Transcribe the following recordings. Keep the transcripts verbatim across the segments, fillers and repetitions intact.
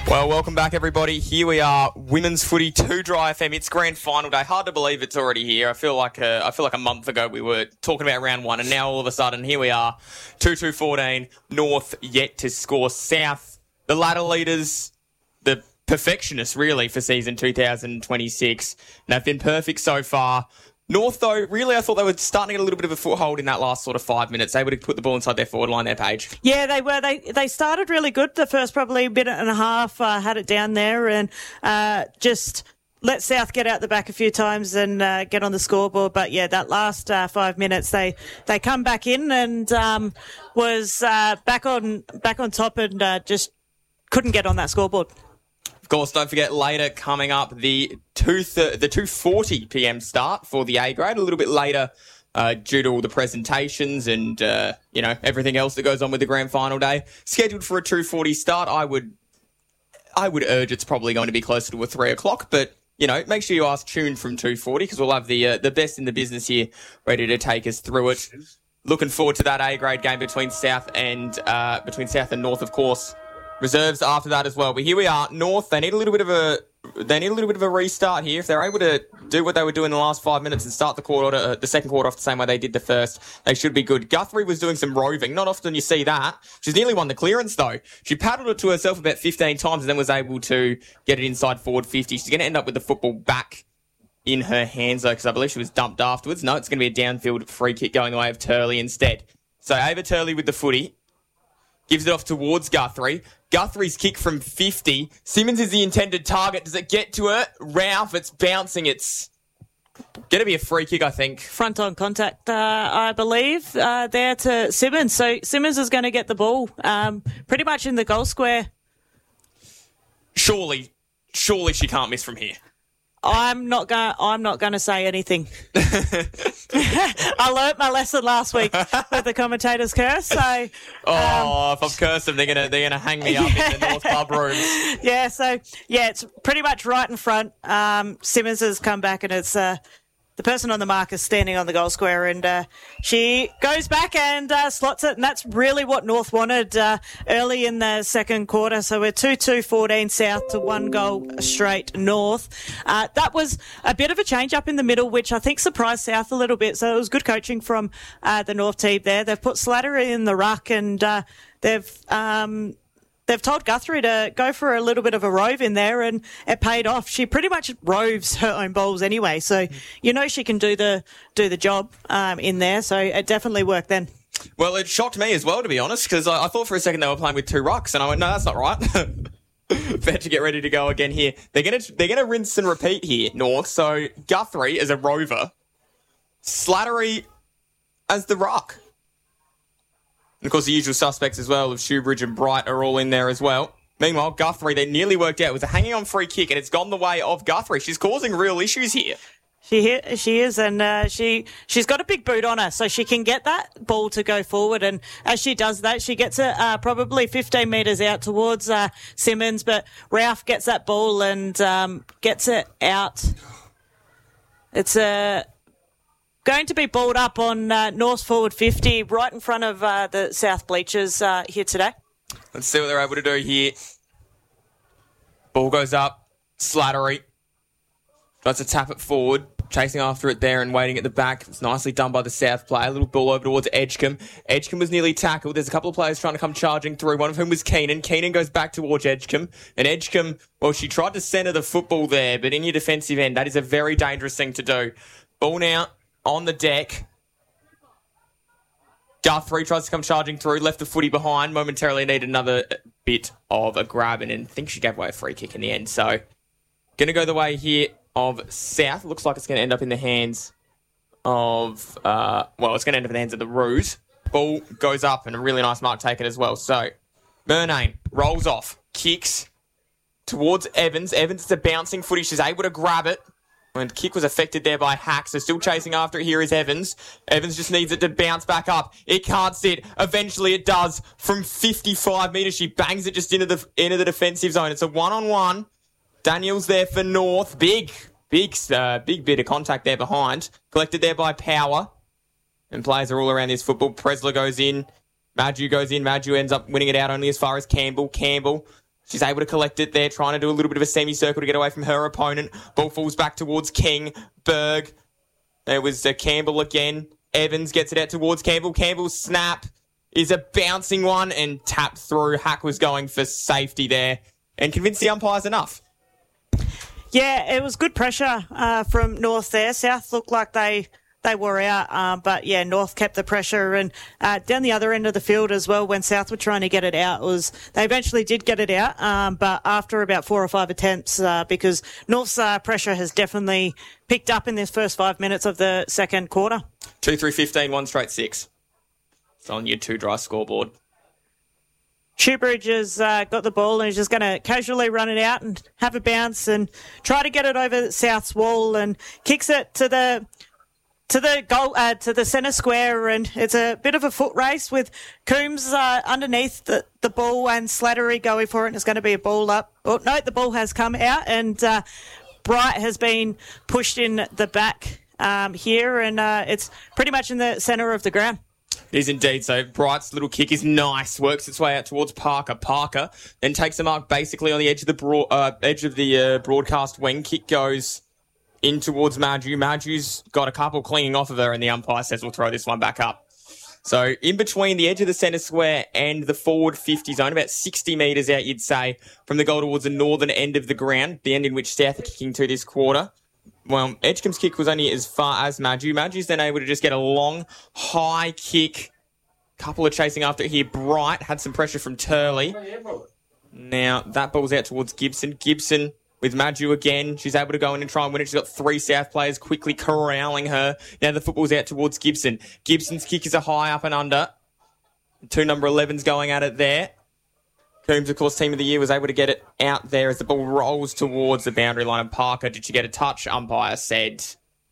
Well, welcome back, everybody. Here we are, Women's Footy two Dry F M. It's grand final day. Hard to believe it's already here. I feel like a, I feel like a month ago we were talking about round one, and now all of a sudden here we are, two two fourteen. North yet to score. South, the ladder leaders, the perfectionists really for season two thousand twenty-six. And they've been perfect so far. North, though, really, I thought they were starting to get a little bit of a foothold in that last sort of five minutes. They would have put the ball inside their forward line there, Paige. Yeah, they were. They they started really good. The first probably minute and a half, uh, had it down there and uh, just let South get out the back a few times and uh, get on the scoreboard. But, yeah, that last uh, five minutes, they, they come back in and um, was uh, back on back on top and uh, just couldn't get on that scoreboard. Of course, don't forget later coming up the two th- the two forty p.m. start for the A grade. A little bit later uh, due to all the presentations and uh, you know everything else that goes on with the grand final day. Scheduled for a two forty start. I would I would urge it's probably going to be closer to a three o'clock, but you know make sure you ask tune from two forty because we'll have the uh, the best in the business here ready to take us through it. Looking forward to that A grade game between South and uh, between South and North, of course. Reserves after that as well. But here we are. North, they need a little bit of a they need a little bit of a restart here. If they're able to do what they were doing in the last five minutes and start the quarter, uh, the second quarter off the same way they did the first, they should be good. Guthrie was doing some roving. Not often you see that. She's nearly won the clearance though. She paddled it to herself about fifteen times and then was able to get it inside forward fifty. She's going to end up with the football back in her hands though, because I believe she was dumped afterwards. No, it's going to be a downfield free kick going the way of Turley instead. So Ava Turley with the footy. Gives it off towards Guthrie. Guthrie's kick from fifty. Simmons is the intended target. Does it get to her? Ralph, it's bouncing. It's going to be a free kick, I think. Front on contact, uh, I believe, uh, there to Simmons. So Simmons is going to get the ball um, pretty much in the goal square. Surely, surely she can't miss from here. I'm not going. I'm not going to say anything. I learnt my lesson last week with the commentator's curse. So, oh, um, if I've cursed them, they're gonna they're gonna hang me up yeah. in the North Club rooms. Yeah. So yeah, it's pretty much right in front. Um, Simmons has come back, and it's uh, the person on the mark is standing on the goal square, and uh, she goes back and uh, slots it, and that's really what North wanted uh, early in the second quarter. So we're two two fourteen South to one goal straight North. Uh, that was a bit of a change up in the middle, which I think surprised South a little bit. So it was good coaching from uh, the North team there. They've put Slattery in the ruck, and uh, they've um, They've told Guthrie to go for a little bit of a rove in there, and it paid off. She pretty much roves her own balls anyway, so you know she can do the do the job um, in there. So it definitely worked then. Well, it shocked me as well, to be honest, because I, I thought for a second they were playing with two rucks, and I went, no, that's not right. Better to get ready to go again here. They're gonna they're gonna rinse and repeat here, North. So Guthrie as a rover, Slattery as the ruck. And of course, the usual suspects as well of Shoebridge and Bright are all in there as well. Meanwhile, Guthrie, they nearly worked out. It was a hanging on free kick, and it's gone the way of Guthrie. She's causing real issues here. She she is, and uh, she she's got a big boot on her, so she can get that ball to go forward. And as she does that, she gets it uh, probably fifteen metres out towards uh, Simmons, but Ralph gets that ball and um, gets it out. It's a. Uh, Going to be balled up on uh, North forward fifty, right in front of uh, the South bleachers uh, here today. Let's see what they're able to do here. Ball goes up. Slattery. Tries to tap it forward. Chasing after it there and waiting at the back. It's nicely done by the South player. A little ball over towards Edgecombe. Edgecombe was nearly tackled. There's a couple of players trying to come charging through. One of whom was Keenan. Keenan goes back towards Edgecombe. And Edgecombe, well, she tried to centre the football there, but in your defensive end, that is a very dangerous thing to do. Ball now. On the deck, Guthrie tries to come charging through, left the footy behind, momentarily needed another bit of a grab, and I think she gave away a free kick in the end. So, going to go the way here of South. Looks like it's going to end up in the hands of, uh, well, it's going to end up in the hands of the Roos. Ball goes up, and a really nice mark taken as well. So, Murnane rolls off, kicks towards Evans. Evans is a bouncing footy. She's able to grab it. And kick was affected there by Hack, so still chasing after it. Here is Evans. Evans just needs it to bounce back up. It can't sit. Eventually it does. From fifty-five metres, she bangs it just into the into the defensive zone. It's a one-on-one. Daniels there for North. Big, big, uh, big bit of contact there behind. Collected there by Power. And players are all around this football. Presler goes in. Madju goes in. Madju ends up winning it out only as far as Campbell. Campbell She's able to collect it there, trying to do a little bit of a semicircle to get away from her opponent. Ball falls back towards King. Berg. There was uh, Campbell again. Evans gets it out towards Campbell. Campbell's snap is a bouncing one and tapped through. Hack was going for safety there and convinced the umpires enough. Yeah, it was good pressure uh, from North there. South looked like they... They were out, um, but yeah, North kept the pressure, and uh, down the other end of the field as well, when South were trying to get it out, was they eventually did get it out, um, but after about four or five attempts, uh, because North's uh, pressure has definitely picked up in this first five minutes of the second quarter. Two through fifteen, one straight six. It's on your two dry scoreboard. Shoebridge has uh, got the ball and is just going to casually run it out and have a bounce and try to get it over South's wall and kicks it to the to the goal, uh, to the centre square, and it's a bit of a foot race with Coombs uh, underneath the, the ball and Slattery going for it, and it's going to be a ball up. Oh, no, the ball has come out, and uh, Bright has been pushed in the back um, here, and uh, it's pretty much in the centre of the ground. It is indeed. So Bright's little kick is nice, works its way out towards Parker. Parker then takes a mark basically on the edge of the broad, uh, edge of the uh, broadcast wing. Kick goes in towards Maju. Maju's got a couple clinging off of her, and the umpire says we'll throw this one back up. So in between the edge of the centre square and the forward fifty zone, about sixty metres out, you'd say, from the goal towards the northern end of the ground, the end in which South are kicking to this quarter. Well, Edgecombe's kick was only as far as Maju. Maju's then able to just get a long, high kick. Couple of chasing after it here. Bright had some pressure from Turley. Now, that ball's out towards Gibson. Gibson with Maju again. She's able to go in and try and win it. She's got three South players quickly corralling her. Now the football's out towards Gibson. Gibson's kick is a high up and under. Two number elevens going at it there. Coombs, of course, team of the year, was able to get it out there as the ball rolls towards the boundary line of Parker. Did she get a touch? Umpire said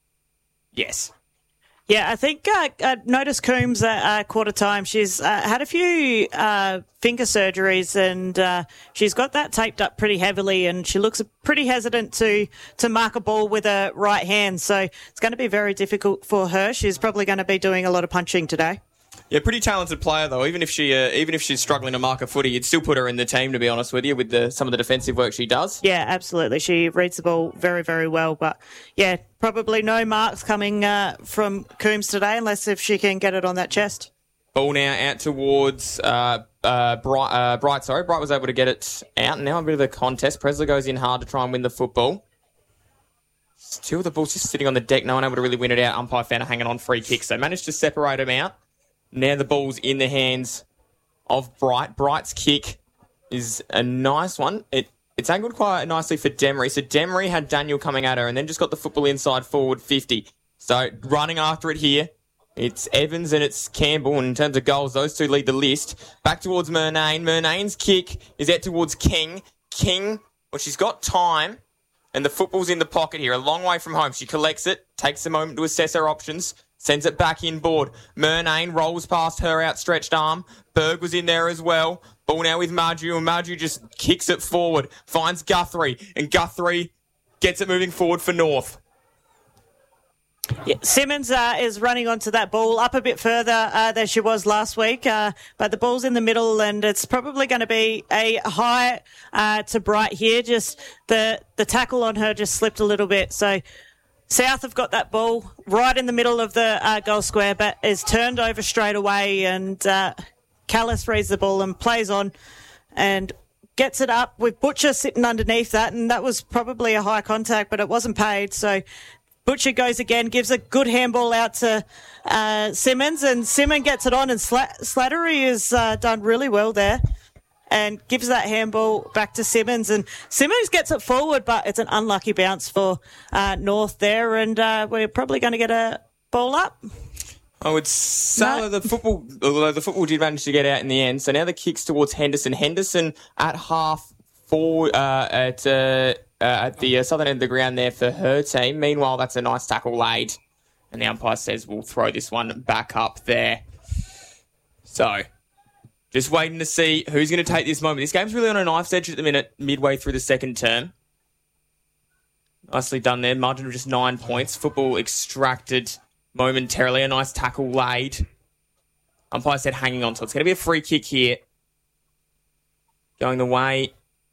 yes. Yeah, I think uh, I noticed Coombs at uh, quarter time. She's uh, had a few uh, finger surgeries, and uh, she's got that taped up pretty heavily, and she looks pretty hesitant to, to mark a ball with her right hand. So it's going to be very difficult for her. She's probably going to be doing a lot of punching today. Yeah, pretty talented player though. Even if she, uh, even if she's struggling to mark a footy, you'd still put her in the team. To be honest with you, with the, some of the defensive work she does. Yeah, absolutely. She reads the ball very, very well. But yeah, probably no marks coming uh, from Coombs today, unless if she can get it on that chest. Ball now out towards uh, uh, Bright. Uh, Bright, sorry, Bright was able to get it out. And now a bit of a contest. Presler goes in hard to try and win the football. Still, the ball's just sitting on the deck. No one able to really win it out. Umpire found her hanging on free kick, so managed to separate them out. Now the ball's in the hands of Bright. Bright's kick is a nice one. It It's angled quite nicely for Demery. So Demery had Daniel coming at her and then just got the football inside forward fifty. So running after it here, it's Evans and it's Campbell. And in terms of goals, those two lead the list. Back towards Murnane. Murnane's kick is out towards King. King, well, she's got time. And the football's in the pocket here, a long way from home. She collects it, takes a moment to assess her options. Sends it back inboard. Murnane rolls past her outstretched arm. Berg was in there as well. Ball now with Maju, and Maju just kicks it forward. Finds Guthrie, and Guthrie gets it moving forward for North. Yeah, Simmons uh, is running onto that ball up a bit further uh, than she was last week, uh, but the ball's in the middle, and it's probably going to be a high uh, to Bright here. Just the, the tackle on her just slipped a little bit, so South have got that ball right in the middle of the uh, goal square, but is turned over straight away, and uh, Callis reads the ball and plays on and gets it up with Butcher sitting underneath that, and that was probably a high contact, but it wasn't paid. So Butcher goes again, gives a good handball out to uh, Simmons, and Simmons gets it on, and Slat- Slattery has uh, done really well there. And gives that handball back to Simmons. And Simmons gets it forward, but it's an unlucky bounce for uh, North there. And uh, we're probably going to get a ball up. I would say No. the football, although the football did manage to get out in the end. So now the kicks towards Henderson. Henderson at half forward uh, at uh, uh, at the uh, southern end of the ground there for her team. Meanwhile, that's a nice tackle laid. And the umpire says we'll throw this one back up there. So just waiting to see who's going to take this moment. This game's really on a knife's edge at the minute, midway through the second term. Nicely done there. Margin of just nine points. Football extracted momentarily. A nice tackle laid. Umpire said hanging on, so it's going to be a free kick here. Going the way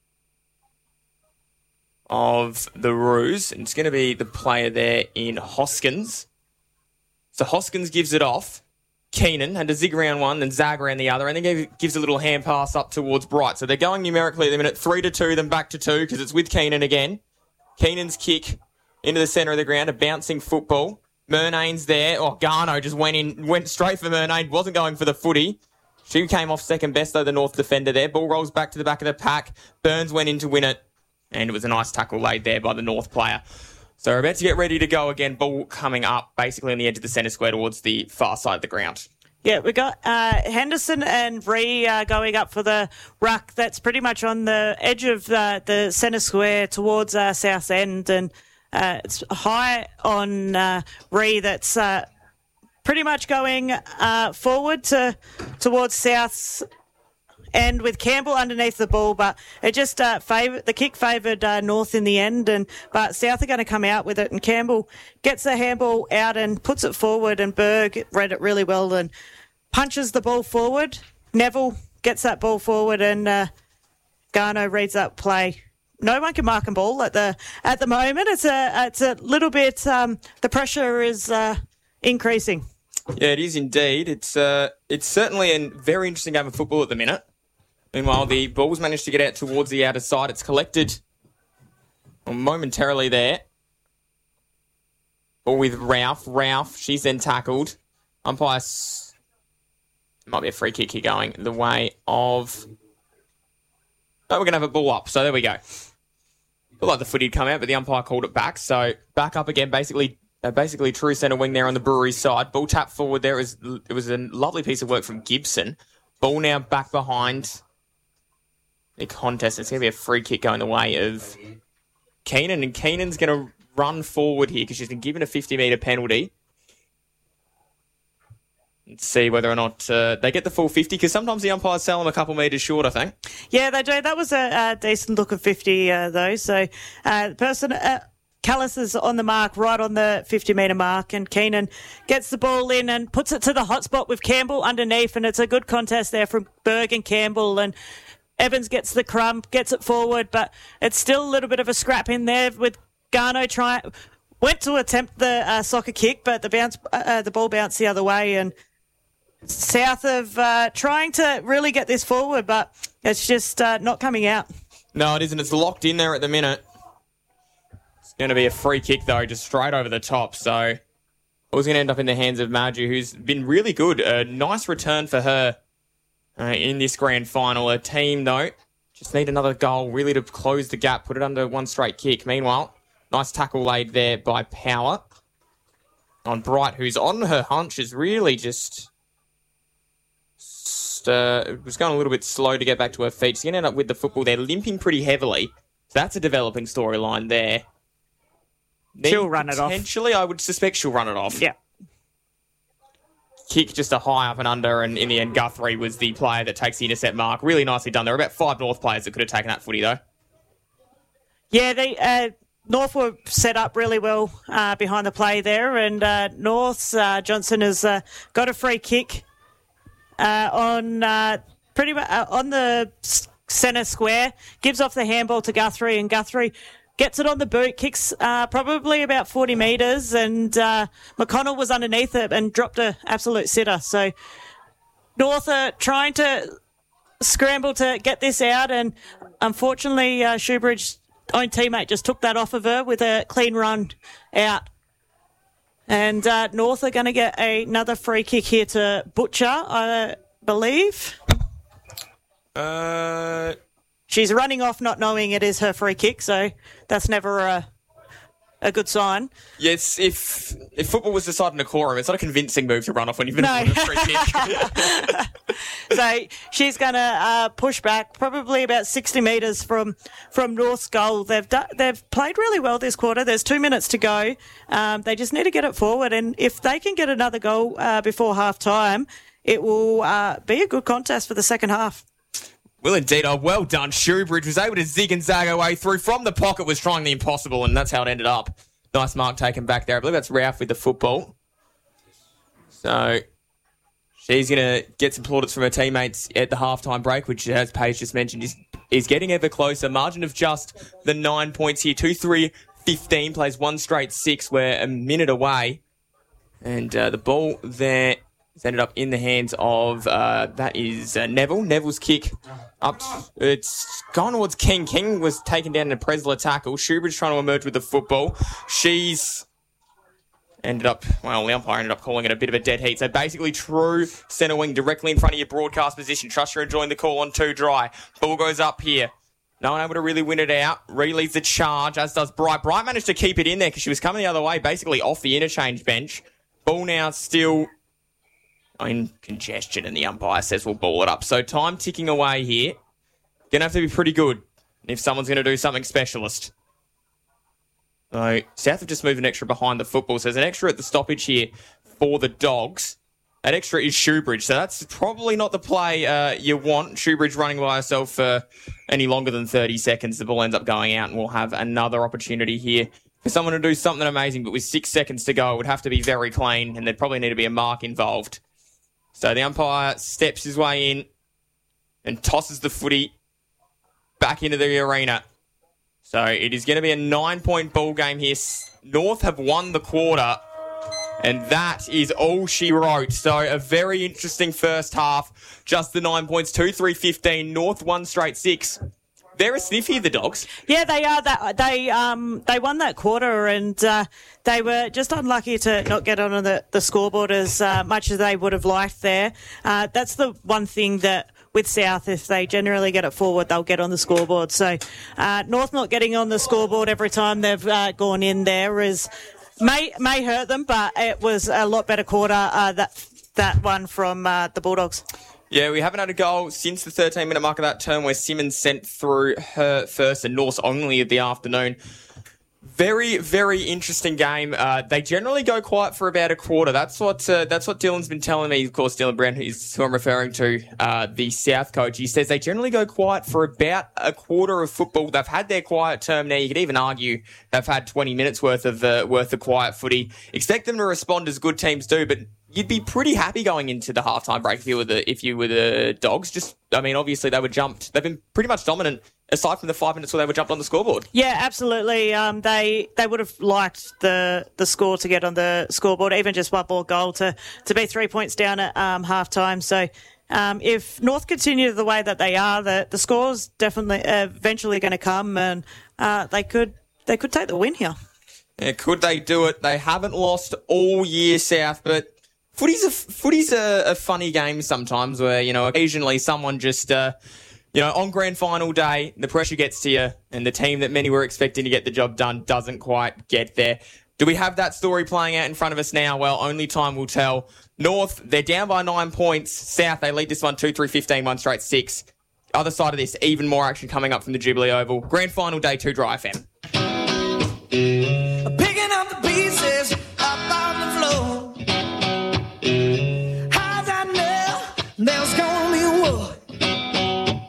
of the Roos. And it's going to be the player there in Hoskins. So Hoskins gives it off. Keenan had to zig around one, then zag around the other, and then gave, gives a little hand pass up towards Bright. So they're going numerically at the minute three to two, then back to two because it's with Keenan again. Keenan's kick into the centre of the ground, a bouncing football. Murnane's there. Oh, Garno just went in, went straight for Murnane, wasn't going for the footy. She came off second best, though, the North defender there. Ball rolls back to the back of the pack. Burns went in to win it, and it was a nice tackle laid there by the North player. So we're about to get ready to go again. Ball coming up basically on the edge of the centre square towards the far side of the ground. Yeah, we got uh, Henderson and Ree uh, going up for the ruck. That's pretty much on the edge of uh, the centre square towards uh, South End. And uh, it's high on uh, Ree that's uh, pretty much going uh, forward to towards South's end with Campbell underneath the ball, but it just uh, favoured the kick favoured uh, North in the end, and but South are going to come out with it, and Campbell gets the handball out and puts it forward, and Berg read it really well and punches the ball forward. Neville gets that ball forward, and uh, Garno reads that play. No one can mark a ball at the at the moment. It's a it's a little bit um, the pressure is uh, increasing. Yeah, it is indeed. It's uh, it's certainly a very interesting game of football at the minute. Meanwhile, the ball's managed to get out towards the outer side. It's collected momentarily there. Ball with Ralph. Ralph, she's then tackled. Umpire, s- might be a free kick here going the way of... Oh, we're going to have a ball up, so there we go. Looked like the footy had come out, but the umpire called it back. So back up again, basically uh, basically true centre wing there on the Brewery side. Ball tap forward there. It was, it was a lovely piece of work from Gibson. Ball now back behind the contest. It's going to be a free kick going the way of Keenan, and Keenan's going to run forward here because she's been given a fifty metre penalty. Let's see whether or not uh, they get the full fifty, because sometimes the umpires sell them a couple metres short, I think. Yeah, they do. That was a, a decent look of fifty, uh, though. So uh, the person... Uh, Callis is on the mark, right on the fifty metre mark, and Keenan gets the ball in and puts it to the hot spot with Campbell underneath, and it's a good contest there from Berg and Campbell, and Evans gets the crumb, gets it forward, but it's still a little bit of a scrap in there with Garno trying, went to attempt the uh, soccer kick, but the bounce, uh, the ball bounced the other way, and South of uh, trying to really get this forward, but it's just uh, not coming out. No, it isn't. It's locked in there at the minute. Going to be a free kick, though, just straight over the top. So it was going to end up in the hands of Marju, who's been really good. A nice return for her uh, in this grand final. A team, though, just need another goal really to close the gap, put it under one straight kick. Meanwhile, nice tackle laid there by Power on Bright, who's on her hunch, is really just... just uh, was going a little bit slow to get back to her feet. She's going to end up with the football there, limping pretty heavily. So that's a developing storyline there. Then she'll run it off. Potentially, I would suspect she'll run it off. Yeah. Kick just a high up and under, and in the end, Guthrie was the player that takes the intercept mark. Really nicely done. There were about five North players that could have taken that footy, though. Yeah, they uh, North were set up really well uh, behind the play there, and uh, North's uh, Johnson has uh, got a free kick uh, on uh, pretty much uh, on the centre square, gives off the handball to Guthrie, and Guthrie gets it on the boot, kicks uh, probably about forty metres, and uh, McConnell was underneath it and dropped an absolute sitter. So North are trying to scramble to get this out, and unfortunately uh, Shoebridge's own teammate just took that off of her with a clean run out. And uh, North are going to get another free kick here to Butcher, I believe. Uh... She's running off not knowing it is her free kick, so that's never a a good sign. Yes, if if football was decided in a quorum, it's not a convincing move to run off when you've been No. a free kick. So she's going to uh, push back probably about sixty metres from from North's goal. They've do, they've played really well this quarter. There's two minutes to go. Um, they just need to get it forward, and if they can get another goal uh, before half time, it will uh, be a good contest for the second half. Well, indeed. Oh, well done. Shoebridge was able to zig and zag her way through from the pocket, was trying the impossible, and that's how it ended up. Nice mark taken back there. I believe that's Ralph with the football. So she's going to get some plaudits from her teammates at the halftime break, which, as Paige just mentioned, is is getting ever closer. Margin of just the nine points here. two three fifteen plays one straight six. We're a minute away. And uh, the ball there has ended up in the hands of, uh, that is uh, Neville. Neville's kick up. It's gone towards King. King was taken down in a Presler tackle. Shoebridge trying to emerge with the football. She's ended up, well, the umpire ended up calling it a bit of a dead heat. So basically true centre wing directly in front of your broadcast position. Trust you're enjoying the call on two dry. Ball goes up here. No one able to really win it out. Ree leads the charge, as does Bright. Bright managed to keep it in there because she was coming the other way, basically off the interchange bench. Ball now still in congestion, and the umpire says we'll ball it up. So time ticking away here. Going to have to be pretty good if someone's going to do something specialist. So South have just moved an extra behind the football. So there's an extra at the stoppage here for the Dogs. That extra is Shoebridge. So that's probably not the play uh, you want. Shoebridge running by herself for any longer than thirty seconds. The ball ends up going out, and we'll have another opportunity here for someone to do something amazing. But with six seconds to go, it would have to be very clean, and there'd probably need to be a mark involved. So the umpire steps his way in and tosses the footy back into the arena. So it is going to be a nine-point ball game here. North have won the quarter, and that is all she wrote. So a very interesting first half. Just the nine points, two three fifteen. North one straight six. They're a sniff here, the Dogs. Yeah, they are. That they um they won that quarter, and uh, they were just unlucky to not get on the, the scoreboard as uh, much as they would have liked there. Uh, that's the one thing that with South, if they generally get it forward, they'll get on the scoreboard. So uh, North not getting on the scoreboard every time they've uh, gone in there is may may hurt them, but it was a lot better quarter uh, that that one from uh, the Bulldogs. Yeah, we haven't had a goal since the thirteen-minute mark of that term where Simmons sent through her first and North's only of the afternoon. Very, very interesting game. Uh, they generally go quiet for about a quarter. That's what uh, that's what Dylan's been telling me. Of course, Dylan Brown, who's who I'm referring to, uh, the South coach. He says they generally go quiet for about a quarter of football. They've had their quiet term now. You could even argue they've had twenty minutes worth of uh, worth of quiet footy. Expect them to respond as good teams do, but you'd be pretty happy going into the halftime break if you were the if you were the Dogs. Just, I mean, obviously they were jumped. They've been pretty much dominant aside from the five minutes where they were jumped on the scoreboard. Yeah, absolutely. Um, they they would have liked the the score to get on the scoreboard, even just one more goal to to be three points down at um, halftime. So. Um, if North continue the way that they are, the the score's definitely uh, eventually going to come, and uh, they could they could take the win here. Yeah, could they do it? They haven't lost all year, South, but footy's a footy's a, a funny game sometimes, where you know occasionally someone just uh, you know on grand final day the pressure gets to you, and the team that many were expecting to get the job done doesn't quite get there. Do we have that story playing out in front of us now? Well, only time will tell. North, they're down by nine points. South, they lead this one two three fifteen, one straight six. Other side of this, even more action coming up from the Jubilee Oval. Grand final day two, Dry F M.